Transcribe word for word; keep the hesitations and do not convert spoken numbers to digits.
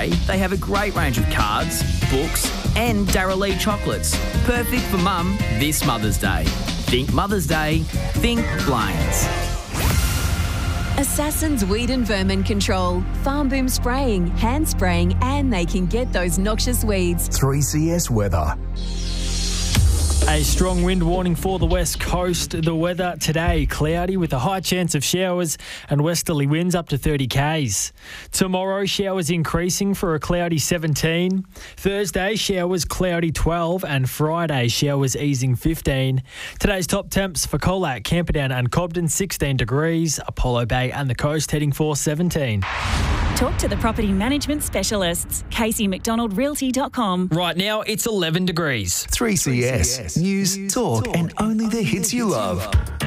Day, they have a great range of cards, books and Dara Lee chocolates. Perfect for Mum this Mother's Day. Think Mother's Day, think Blaine's. Assassin's Weed and Vermin Control. Farm Boom spraying, hand spraying, and they can get those noxious weeds. three C S weather. A strong wind warning for the west coast. The weather today, cloudy with a high chance of showers and westerly winds up to thirty kays. Tomorrow, showers increasing for a cloudy seventeen. Thursday, showers cloudy twelve, and Friday, showers easing fifteen. Today's top temps for Colac, Camperdown and Cobden, sixteen degrees. Apollo Bay and the coast heading for seventeen. Talk to the property management specialists. Casey McDonald Realty dot com. Right now, it's eleven degrees. three C S. News, talk, and only the hits you love.